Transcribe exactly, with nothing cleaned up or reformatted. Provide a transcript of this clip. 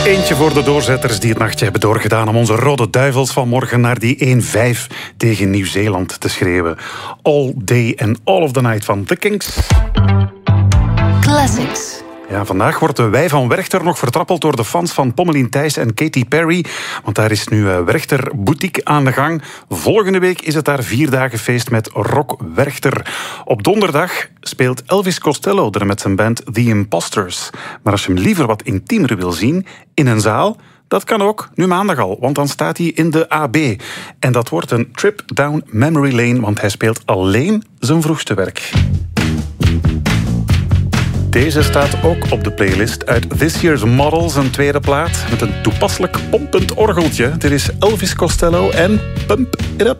Eentje voor de doorzetters die het nachtje hebben doorgedaan om onze Rode Duivels vanmorgen naar die één vijf tegen Nieuw-Zeeland te schreeuwen. All Day and All of the Night van The Kinks. Classics. Ja, vandaag wordt de Wij van Werchter nog vertrappeld door de fans van Pommelien Thijs en Katy Perry. Want daar is nu Werchter Boutique aan de gang. Volgende week is het daar vier dagen feest met Rock Werchter. Op donderdag speelt Elvis Costello er met zijn band The Imposters. Maar als je hem liever wat intiemer wil zien, in een zaal, dat kan ook, nu maandag al, want dan staat hij in de A B. En dat wordt een trip down memory lane, want hij speelt alleen zijn vroegste werk. Deze staat ook op de playlist uit This Year's Models, een tweede plaat met een toepasselijk pompend orgeltje. Dit is Elvis Costello en Pump It Up.